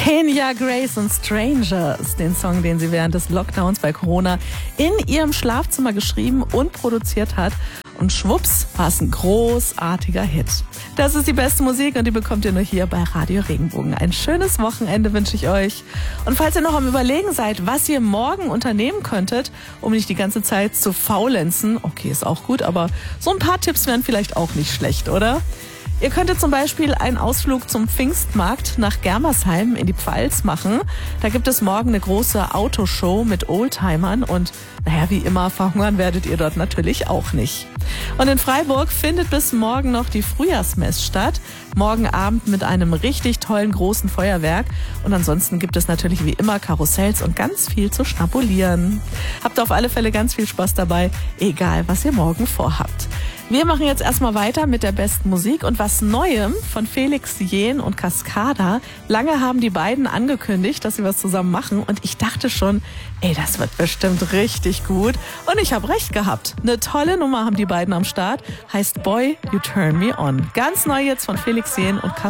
Kenya Grace und Strangers, den Song, den sie während des Lockdowns bei Corona in ihrem Schlafzimmer geschrieben und produziert hat. Und schwupps, war es ein großartiger Hit. Das ist die beste Musik und die bekommt ihr nur hier bei Radio Regenbogen. Ein schönes Wochenende wünsche ich euch. Und falls ihr noch am Überlegen seid, was ihr morgen unternehmen könntet, um nicht die ganze Zeit zu faulenzen, okay, ist auch gut, aber so ein paar Tipps wären vielleicht auch nicht schlecht, oder? Ihr könntet zum Beispiel einen Ausflug zum Pfingstmarkt nach Germersheim in die Pfalz machen. Da gibt es morgen eine große Autoshow mit Oldtimern und naja, wie immer, verhungern werdet ihr dort natürlich auch nicht. Und in Freiburg findet bis morgen noch die Frühjahrsmess statt. Morgen Abend mit einem richtig tollen großen Feuerwerk. Und ansonsten gibt es natürlich wie immer Karussells und ganz viel zu schnabulieren. Habt auf alle Fälle ganz viel Spaß dabei, egal was ihr morgen vorhabt. Wir machen jetzt erstmal weiter mit der besten Musik und was Neuem von Felix Jähn und Cascada. Lange haben die beiden angekündigt, dass sie was zusammen machen und ich dachte schon, das wird bestimmt richtig gut. Und ich habe recht gehabt. Eine tolle Nummer haben die beiden am Start, heißt Boy, You Turn Me On. Ganz neu jetzt von Felix Jähn und Cascada.